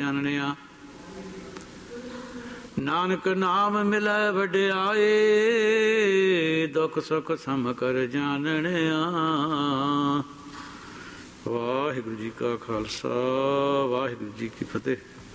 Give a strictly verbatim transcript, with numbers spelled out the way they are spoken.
ਚਾਨਣਿਆ। ਨਾਨਕ ਨਾਮ ਮਿਲੈ ਵਡਿਆਏ, ਦੁਖ ਸੁਖ ਸਮ ਕਰ ਜਾਣਿਆ। ਵਾਹਿਗੁਰੂ ਜੀ ਕਾ ਖਾਲਸਾ, ਵਾਹਿਗੁਰੂ ਜੀ ਕੀ ਫਤਿਹ।